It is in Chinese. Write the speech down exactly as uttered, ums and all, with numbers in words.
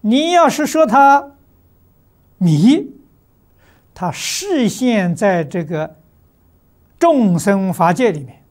你要是说他迷，他视线在这个众生法界里面，